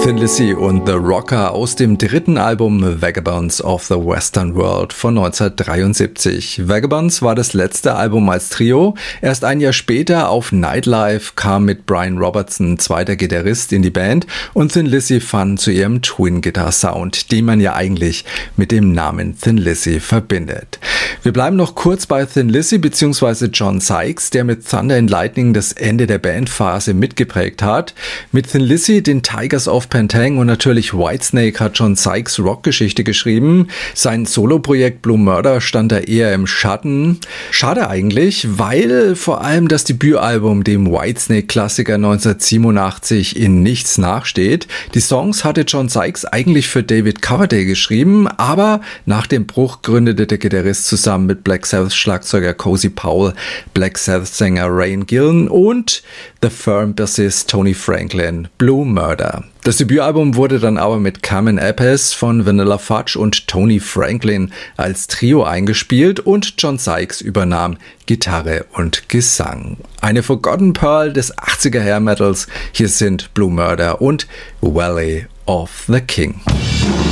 Thin Lizzy und The Rocker aus dem dritten Album Vagabonds of the Western World von 1973. Vagabonds war das letzte Album als Trio. Erst ein Jahr später auf Nightlife kam mit Brian Robertson ein zweiter Gitarrist in die Band und Thin Lizzy fand zu ihrem Twin-Guitar-Sound, den man ja eigentlich mit dem Namen Thin Lizzy verbindet. Wir bleiben noch kurz bei Thin Lizzy bzw. John Sykes, der mit Thunder and Lightning das Ende der Bandphase mitgeprägt hat. Mit Thin Lizzy, den Tigers of Pantang und natürlich Whitesnake hat John Sykes Rockgeschichte geschrieben. Sein Soloprojekt Blue Murder stand da eher im Schatten. Schade eigentlich, weil vor allem das Debütalbum dem Whitesnake-Klassiker 1987 in nichts nachsteht. Die Songs hatte John Sykes eigentlich für David Coverdale geschrieben, aber nach dem Bruch gründete der Gitarrist zusammen mit Black Sabbath-Schlagzeuger Cozy Powell, Black Sabbath-Sänger Ryan Gillen und The Firm Bassist Tony Franklin Blue Murder. Das Debütalbum wurde dann aber mit Carmen Appice von Vanilla Fudge und Tony Franklin als Trio eingespielt und John Sykes übernahm Gitarre und Gesang. Eine Forgotten Pearl des 80er Hair Metals. Hier sind Blue Murder und Valley of the King.